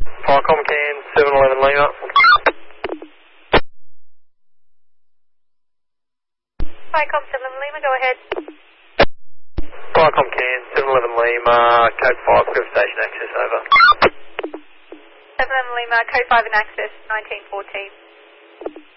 Firecom Can 711 Lima. Firecom 711 Lima, go ahead. Firecom Can 711 Lima, code 5, clear station access, over. 711 Lima, code 5 and access, 1914.